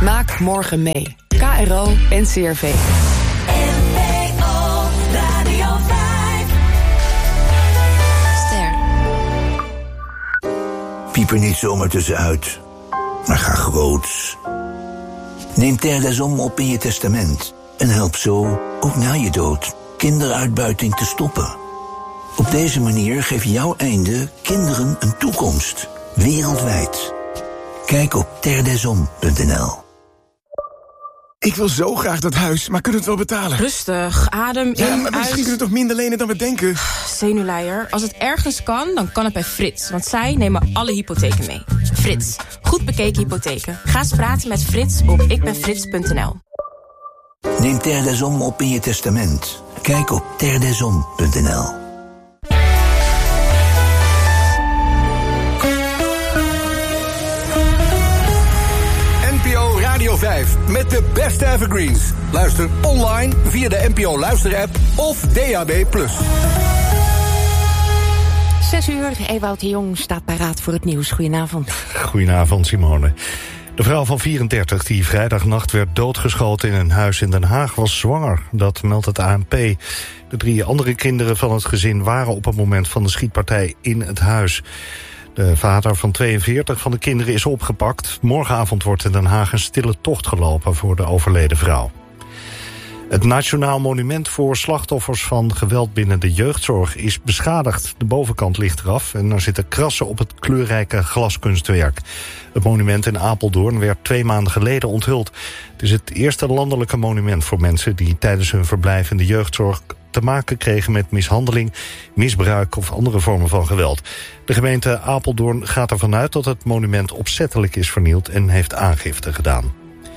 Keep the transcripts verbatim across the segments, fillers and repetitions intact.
Maak morgen mee. K R O en C R V. N P O Radio vijf. Ster. Piep er niet zomaar tussenuit, maar ga groots. Neem Terre des Hommes op in je testament en help zo, ook na je dood, kinderuitbuiting te stoppen. Op deze manier geef jouw einde kinderen een toekomst, wereldwijd. Kijk op terre des hommes punt n l. Ik wil zo graag dat huis, maar kunnen we het wel betalen? Rustig, adem Ja, in, maar misschien uit. kunnen we toch minder lenen dan we denken? Zenuwleier. Als het ergens kan, dan kan het bij Frits. Want zij nemen alle hypotheken mee. Frits. Goed bekeken hypotheken. Ga eens praten met Frits op ikbenfrits punt n l. Neem Terre des Hommes op in je testament. Kijk op terre des hommes punt n l. N P O Radio vijf met de beste evergreens. Luister online via de N P O Luister-app of D A B plus. Zes uur, Ewout de Jong staat paraat voor het nieuws. Goedenavond. Goedenavond, Simone. De vrouw van vierendertig die vrijdagnacht werd doodgeschoten in een huis in Den Haag was zwanger. Dat meldt het A N P. De drie andere kinderen van het gezin waren op het moment van de schietpartij in het huis. De vader van tweeënveertig van de kinderen is opgepakt. Morgenavond wordt in Den Haag een stille tocht gelopen voor de overleden vrouw. Het Nationaal Monument voor slachtoffers van geweld binnen de jeugdzorg is beschadigd. De bovenkant ligt eraf en er zitten krassen op het kleurrijke glaskunstwerk. Het monument in Apeldoorn werd twee maanden geleden onthuld. Het is het eerste landelijke monument voor mensen die tijdens hun verblijf in de jeugdzorg te maken kregen met mishandeling, misbruik of andere vormen van geweld. De gemeente Apeldoorn gaat ervan uit dat het monument opzettelijk is vernield en heeft aangifte gedaan.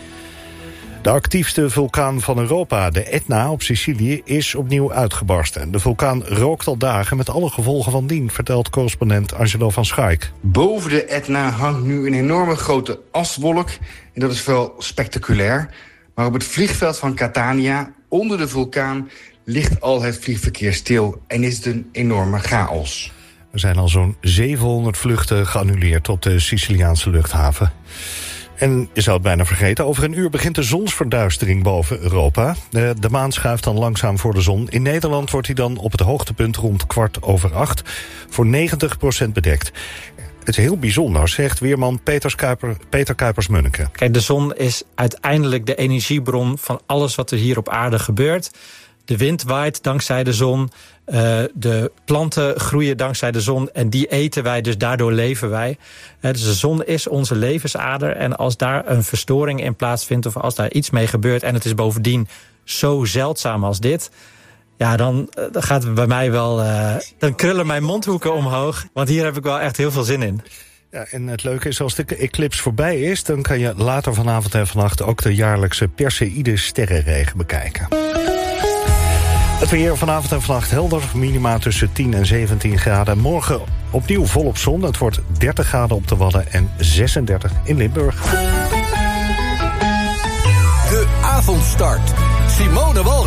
De actiefste vulkaan van Europa, de Etna op Sicilië, is opnieuw uitgebarsten. De vulkaan rookt al dagen met alle gevolgen van dien, vertelt correspondent Angelo van Schaik. Boven de Etna hangt nu een enorme grote aswolk. En dat is wel spectaculair. Maar op het vliegveld van Catania, onder de vulkaan, ligt al het vliegverkeer stil en is het een enorme chaos. Er zijn al zo'n zevenhonderd vluchten geannuleerd op de Siciliaanse luchthaven. En je zou het bijna vergeten, over een uur begint de zonsverduistering boven Europa. De, de maan schuift dan langzaam voor de zon. In Nederland wordt hij dan op het hoogtepunt rond kwart over acht voor negentig procent bedekt. Het is heel bijzonder, zegt weerman Peters Kuiper, Peter Kuipers-Munneke. Kijk, de zon is uiteindelijk de energiebron van alles wat er hier op aarde gebeurt. De wind waait dankzij de zon, uh, de planten groeien dankzij de zon en die eten wij, dus daardoor leven wij. Uh, dus de zon is onze levensader en als daar een verstoring in plaatsvindt of als daar iets mee gebeurt en het is bovendien zo zeldzaam als dit, ja, dan, uh, dan gaat het bij mij wel, uh, dan krullen mijn mondhoeken omhoog, want hier heb ik wel echt heel veel zin in. Ja, en het leuke is, als de eclips voorbij is, dan kan je later vanavond en vannacht ook de jaarlijkse Perseïde sterrenregen bekijken. Het weer vanavond en vannacht helder, minima tussen tien en zeventien graden. Morgen opnieuw volop zon, het wordt dertig graden op de Wadden en zesendertig in Limburg. De avondstart. Simone Wal.